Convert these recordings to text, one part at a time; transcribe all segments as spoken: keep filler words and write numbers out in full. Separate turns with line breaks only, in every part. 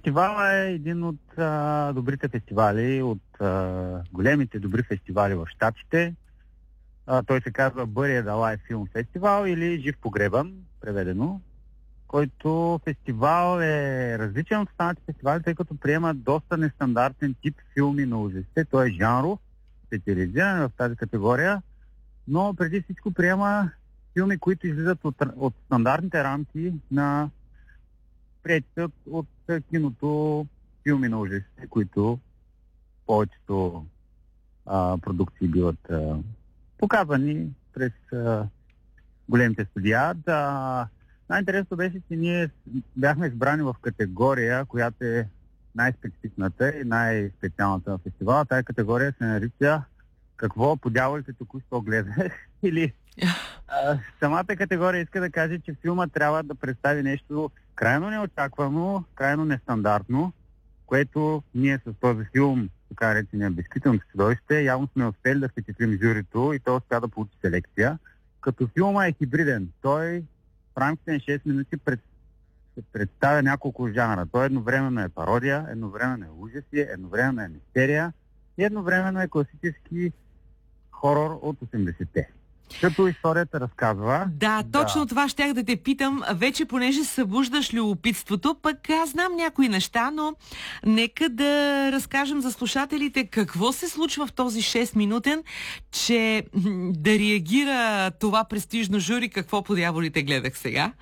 фестивал е един от а, добрите фестивали, от а, големите добри фестивали в Щатите. А, той се казва Buried Alive Film Festival или Жив погребан, преведено, който фестивал е различен от останалите фестивали, тъй като приема доста нестандартен тип филми на ужасите. Той е жанров, специализиран в тази категория, но преди всичко приема филми, които излизат от, от стандартните рамки на приетите от, от киното филми на ужасите, които повечето а, продукции биват а, показани през а, големите студия. Да, най-интересното беше, че ние бяхме избрани в категория, която е най-специфичната и най-специалната на фестивала. Тая категория се нарича "Какво по дяволите току-що гледах" или а, самата категория иска да каже, че филма трябва да представи нещо крайно неочаквано, крайно нестандартно, което ние с този филм, така наречения "Безкритеното чудовище", явно сме успели да впечатлим журито и то успя да получи селекция. Като филма е хибриден. Той в рамките на шест минути пред, представя няколко жанра. Той едновременно е пародия, едновременно е ужаси, едновременно е мистерия и едновременно е класически хорор от осемдесетте. Като историята разказва...
Да, точно да. Това щях да те питам. Вече, понеже събуждаш любопитството, пък аз знам някои неща, но нека да разкажем за слушателите какво се случва в този шест-минутен, че да реагира това престижно жури, какво по дяволите гледах сега.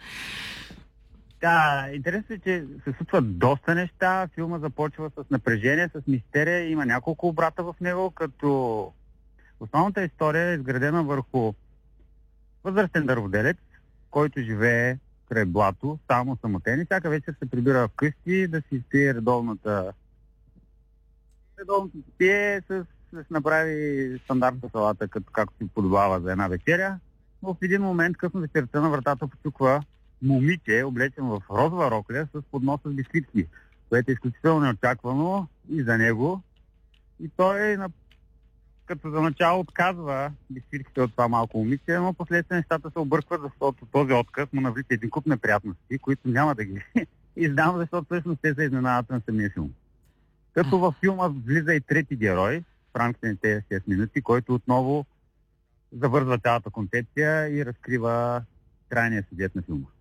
Да, интересно е, че се случват доста неща. Филма започва с напрежение, с мистерия. Има няколко обрата в него, като основната история е изградена върху възрастен дърводелец, който живее край блато, само самотен и всяка вечер се прибира вкъщи да си пие редовната редовното си пие, с, да се направи стандартната салата, като както си подобава за една вечеря. Но в един момент, късно вечерта, на вратата почуква момиче, облечен в розова рокля с поднос с бисквитки, което е изключително неочаквано и за него. И той на като за начало отказва бисквитките от това малко момиче, но последствие нещата се объркват, защото този отказ му навлича един куп неприятности, които няма да ги издам, защото всъщност те са изненадата на самия филм. Като във филма влиза и трети герой в рамките на тези шест минути, който отново завързва цялата концепция и разкрива трайния сюжет на филма.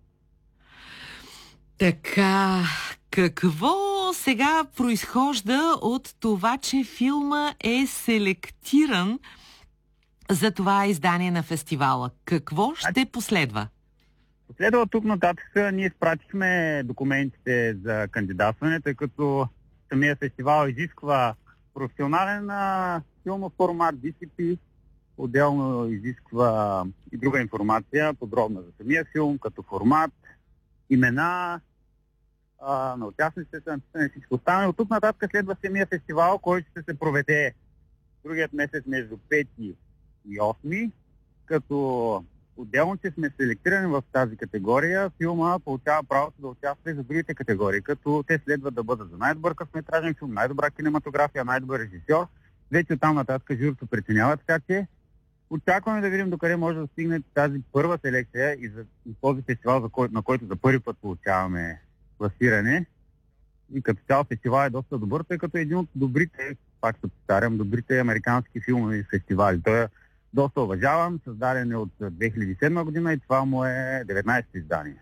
Така, какво сега произхожда от това, че филма е селектиран за това издание на фестивала? Какво ще последва?
Последва от тук нататък ние изпратихме документите за кандидатстване, тъй като самия фестивал изисква професионален а, филмов формат, ди си пи, отделно изисква и друга информация, подробна за самия филм, като формат, имена а, на участниците са написани всичко останало. От тук нататък следва самия фестивал, който ще се проведе другият месец между пети и осми, като отделно, че сме селектирани в тази категория, филма получава правото да участва и за другите категории, като те следват да бъдат за най-добър късометражен филм, най-добра кинематография, най-добър режисьор. Вече оттам нататък журито преценява, така че очакваме да видим докъде може да стигне тази първа селекция и за и този фестивал, за кой, на който за първи път получаваме класиране. И като цял фестивал е доста добър, тъй като е един от добрите, пак се повтарям, добрите американски филмови фестивали. Той е доста уважаван, създаден е от две хиляди и седма година и това му е деветнайсето издание.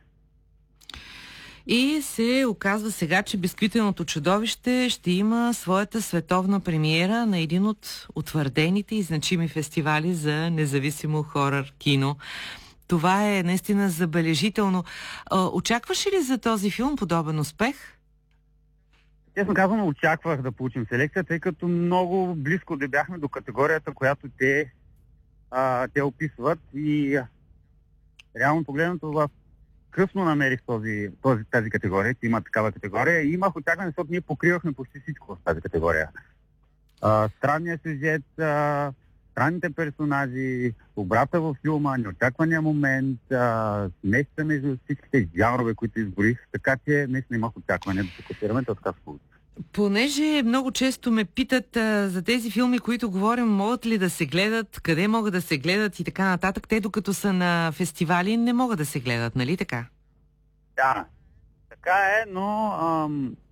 И се оказва сега, че Безкритеното чудовище ще има своята световна премиера на един от утвърдените и значими фестивали за независимо хорър кино. Това е наистина забележително. Очакваше ли за този филм подобен успех?
Честно казано, очаквах да получим селекция, тъй като много близко да бяхме до категорията, която те, а, те описват и реално погледнато в късно намерих този, този, тази категория, че има такава категория и имах очакване, защото ние покривахме почти всичко в тази категория. А, странният сюжет, а, странните персонажи, обрата във филма, неочаквания момент, смесата между всичките жанрове, които изборих, така че наистина имах очакване да се класираме, то така се получи.
Понеже много често ме питат а, за тези филми, които говорим, могат ли да се гледат, къде могат да се гледат и така нататък, те докато са на фестивали не могат да се гледат, нали така?
Да, така е, но ам,